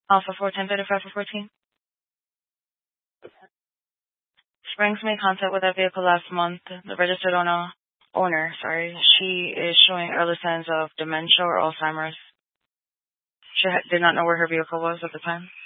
Alpha 41035 for 14. Springs made contact with that vehicle last month. The registered owner, she is showing early signs of dementia or Alzheimer's. She did not know where her vehicle was at the time.